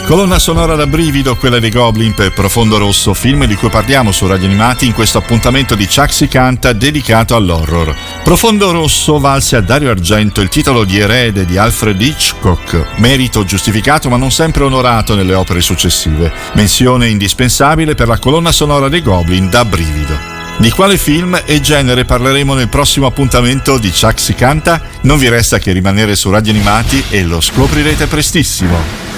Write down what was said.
Colonna sonora da brivido, quella dei Goblin per Profondo Rosso, film di cui parliamo su Radio Animati in questo appuntamento di Chuck si canta dedicato all'horror. Profondo Rosso valse a Dario Argento il titolo di erede di Alfred Hitchcock, merito giustificato ma non sempre onorato nelle opere successive, menzione indispensabile per la colonna sonora dei Goblin da brivido. Di quale film e genere parleremo nel prossimo appuntamento di Chuck si canta? Non vi resta che rimanere su Radio Animati e lo scoprirete prestissimo.